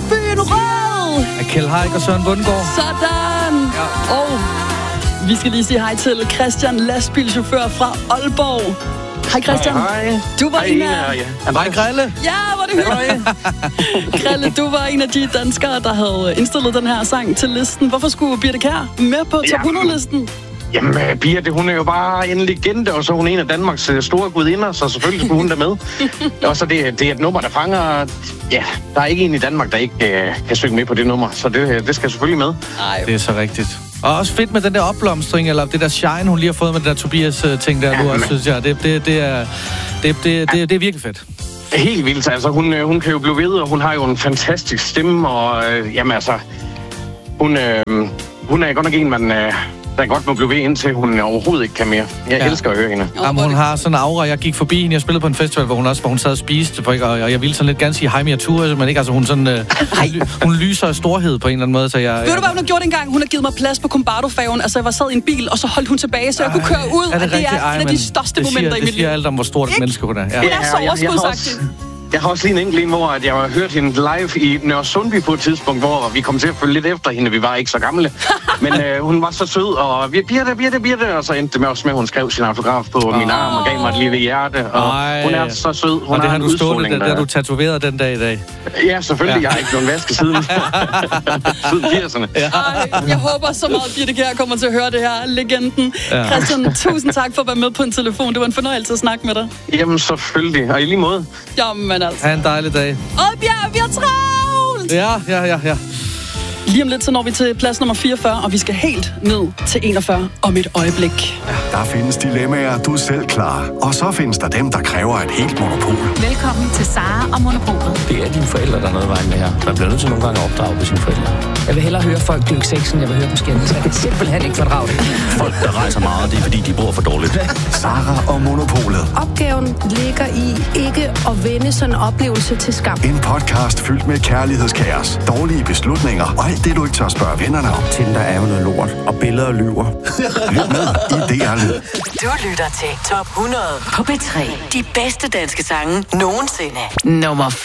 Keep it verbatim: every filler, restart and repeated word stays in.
Byen Rød! Af Kjeld Haik og Søren Bundgaard. Sådan! Ja. Og vi skal lige sige hej til Christian, lastbilchauffør fra Aalborg. Hej Christian. Hej, hej. Du var hej, en af... ja. Hej Grille. Ja, hvor det hyggeligt. Grille, du var en af de danskere, der havde indstillet den her sang til listen. Hvorfor skulle Birthe Kjær med på top hundrede-listen? Jamen, Birthe, hun er jo bare en legende, og så er hun en af Danmarks store gudinder, så selvfølgelig skulle hun der med. Og så det, det er et nummer, der fanger... Ja, der er ikke en i Danmark, der ikke uh, kan synge med på det nummer, så det, det skal selvfølgelig med. Ej. Det er så rigtigt. Og også fedt med den der opblomstring, eller det der shine, hun lige har fået med den der Tobias-ting der, ja, nu også, synes jeg. Det, det, det, er, det, det, det, det er virkelig fedt. Helt vildt, altså. Hun, hun kan jo blive ved, og hun har jo en fantastisk stemme, og øh, jamen altså... Hun, øh, hun er godt nok en, man... Øh, der godt må blive ved, indtil hun overhovedet ikke kan mere. Jeg ja. elsker at høre hende. Jamen, hun har sådan en aura. Jeg gik forbi hende. Jeg spillede på en festival, hvor hun også hvor hun sad og spiste. Og jeg ville sådan lidt gerne sige hej mere tur, men ikke. Altså, hun, sådan, øh, hun, hun lyser af storhed på en eller anden måde. Så jeg, Ved du, hvad hun har gjort engang? Hun har givet mig plads på Combardo-færgen. Altså, jeg var sad i en bil, og så holdt hun tilbage, så jeg Ej, kunne køre ud. Er det, og det er Ej, et af de største momenter siger, i mit liv. Det siger alt om, hvor stort et menneske hun er. Ja. Hun er så overskudsagtig. Jeg har også lige en enkelt en, hvor at jeg har hørt hende live i Nørre Sundby på et tidspunkt, hvor vi kom til at følge lidt efter hende. Vi var ikke så gamle. Men øh, hun var så sød, og vi Birthe, Birthe, Birthe. Og så endte det med også med, at hun skrev sin autograf på oh. min arm og gav mig et lille hjerte. Og Ej. hun er så sød. Hun og det har du stået, det der du tatoveret den dag i dag. Ja, selvfølgelig. Ja. Jeg har ikke nogen vaske siden. siden firserne. Ja. Ej, jeg håber så meget, at Birthe Kjær kommer til at høre det her. Legenden. Ja. Christian, tusind tak for at være med på en telefon. Det var en fornøjelse at snakke med dig. Jamen, selvfølgelig. Og i lige måde. Jamen altså. Ha' en dejlig dag. Oddbjerg, vi har travlt! Ja, ja, ja, ja. Lige om lidt, så når vi til plads nummer fireogfyrre, og vi skal helt ned til enogfyrre om et øjeblik. Der findes dilemmaer, du er selv klar. Og så findes der dem, der kræver et helt monopol. Velkommen til Sara og Monopolet. Det er dine forældre, der er noget vejen med her. Man bliver nødt til nogle gange at opdrage på sine forældre. Jeg vil hellere høre folk dyrke sex, end jeg vil høre dem skændes. Jeg kan simpelthen ikke fordrage det. Folk, der rejser meget, det er fordi, de bor for dårligt. Sara og Monopolet. Opgaven ligger i ikke at vende sådan en oplevelse til skam. En podcast fyldt med kærlighedskaos, dårlige beslutninger og alt det, du ikke tør spørge vennerne om. Tinder er jo noget lort, og billeder lyver. Lyt med i D R Lyd. Du lytter til Top hundrede på P tre. De bedste danske sange nogensinde. Nummer